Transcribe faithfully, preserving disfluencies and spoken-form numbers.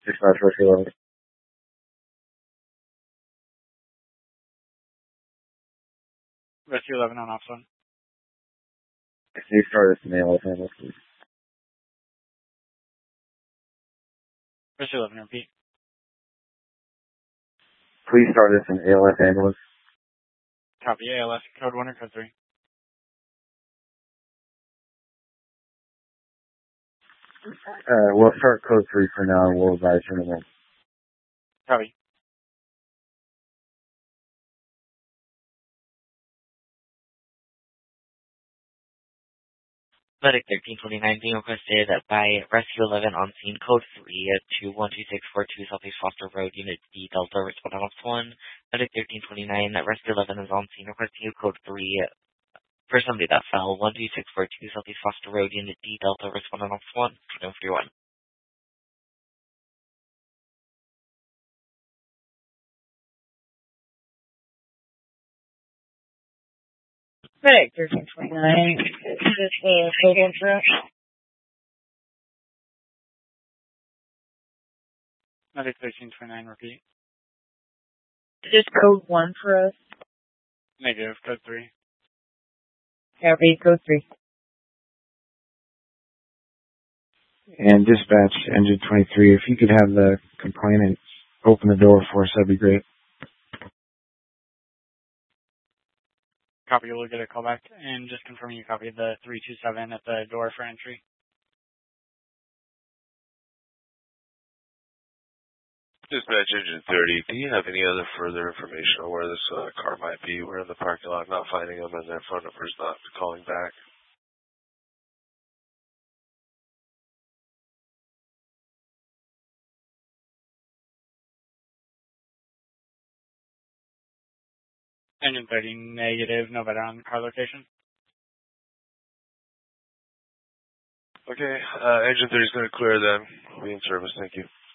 Dispatch Rescue eleven. Rescue eleven on off one. Can you start us an A L S ambulance, please? Rescue eleven, repeat. Please start us an A L S ambulance. Copy. A L S, code one or code three? Uh, we'll start code three for now, and we'll advise you in a minute. Copy. Medic thirteen twenty-nine being requested by Rescue eleven on scene code three to one two six four two Southeast Foster Road, Unit D, Delta, responding off one. Medic thirteen twenty-nine, that Rescue eleven is on scene requesting you code three for somebody that fell, one two six four two Southeast Foster Road, Unit D, Delta, responding off one, two three one. Medic thirteen twenty-nine, this is code one for us. Medic thirteen twenty-nine, repeat. This is code one for us. Negative, code three. Copy, code three. And dispatch, engine twenty-three, if you could have the complainant open the door for us, that'd be great. Copy, we'll get a call back. And just confirming you copied the three two seven at the door for entry. Dispatch engine thirty, do you have any other further information on where this uh, car might be? We're in the parking lot, not finding them, and their phone number's not calling back. Engine thirty, negative, no better on car location. Okay, uh, engine thirty is going to clear then. We'll be in service, thank you.